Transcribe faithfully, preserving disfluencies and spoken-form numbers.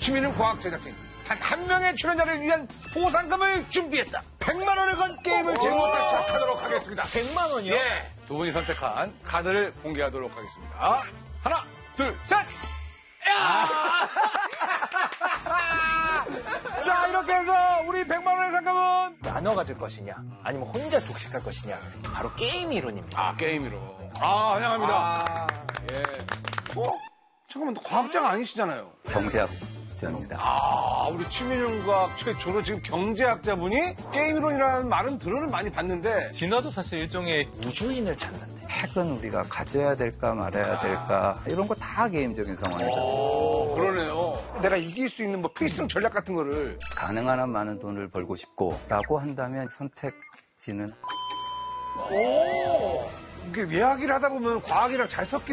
취미는 과학 제작진. 단 한 명의 출연자를 위한 보상금을 준비했다. 백만 원을 건 게임을 제목부터 시작하도록 하겠습니다. 백만 원이요? 예. 두 분이 선택한 카드를 공개하도록 하겠습니다. 하나, 둘, 셋! 야! 자, 이렇게 해서 우리 백만 원의 상금은 나눠 가질 것이냐, 아니면 혼자 독식할 것이냐. 바로 게임 이론입니다. 아, 게임으로. 아, 환영합니다. 아, 예. 어? 잠깐만, 과학자가 아니시잖아요. 경제학자입니다. 아, 우리 취미윤과학 최초로 지금 경제학자분이 게임이론이라는 말은 들어는 많이 봤는데. 진화도 사실 일종의 우주인을 찾는데. 핵은 우리가 가져야 될까 말아야 될까 이런 거 다 게임적인 상황이거든요. 오, 그러네요. 내가 이길 수 있는 뭐 필승 전략 같은 거를. 가능한 한 많은 돈을 벌고 싶고 라고 한다면 선택지는 오! 이게 이야기를 하다 보면 과학이랑 잘 섞이는